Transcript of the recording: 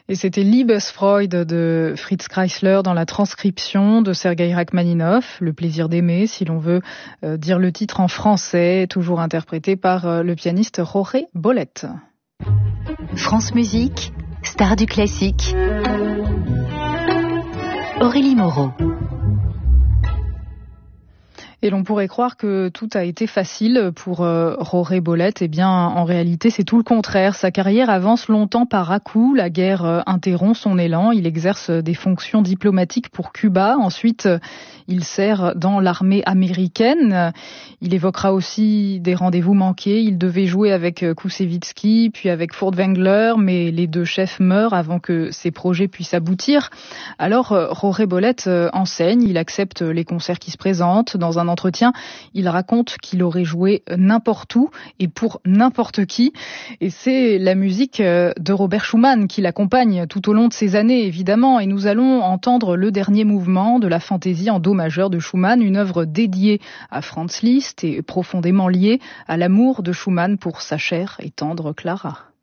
Et c'était Liebesfreude de Fritz Kreisler dans la transcription de Sergueï Rachmaninov, Le plaisir d'aimer, si l'on veut dire le titre en français, toujours interprété par le pianiste Jorge Bollet. France Musique, star du classique. Aurélie Moreau. Et l'on pourrait croire que tout a été facile pour Jorge Bollet. Eh bien, en réalité, c'est tout le contraire. Sa carrière avance longtemps par à-coups. La guerre interrompt son élan. Il exerce des fonctions diplomatiques pour Cuba. Ensuite, il sert dans l'armée américaine. Il évoquera aussi des rendez-vous manqués. Il devait jouer avec Koussevitzky, puis avec Furtwängler, mais les deux chefs meurent avant que ces projets puissent aboutir. Alors, Jorge Bollet enseigne. Il accepte les concerts qui se présentent. Dans un entretien, il raconte qu'il aurait joué n'importe où et pour n'importe qui. Et c'est la musique de Robert Schumann qui l'accompagne tout au long de ces années, évidemment. Et nous allons entendre le dernier mouvement de la fantaisie en do majeur de Schumann, une œuvre dédiée à Franz Liszt et profondément liée à l'amour de Schumann pour sa chère et tendre Clara.